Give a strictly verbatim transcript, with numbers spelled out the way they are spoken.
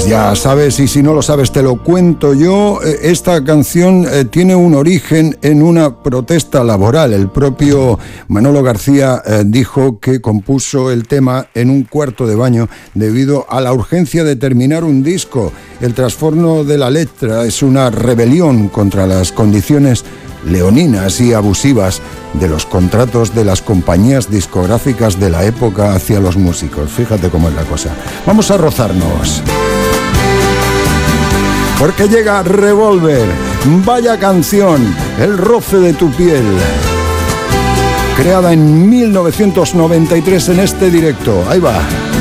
Pues ya sabes, y si no lo sabes te lo cuento yo, esta canción eh, tiene un origen en una protesta laboral. El propio Manolo García eh, dijo que compuso el tema en un cuarto de baño debido a la urgencia de terminar un disco. El trasfondo de la letra es una rebelión contra las condiciones leoninas y abusivas de los contratos de las compañías discográficas de la época hacia los músicos. Fíjate cómo es la cosa. Vamos a rozarnos, porque llega Revolver. Vaya canción, El roce de tu piel, creada en mil novecientos noventa y tres en este directo. Ahí va.